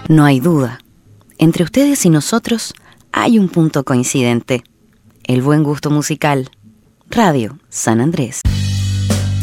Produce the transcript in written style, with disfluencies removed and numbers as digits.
No hay duda. Entre ustedes y nosotros hay un punto coincidente. El buen gusto musical. Radio San Andrés.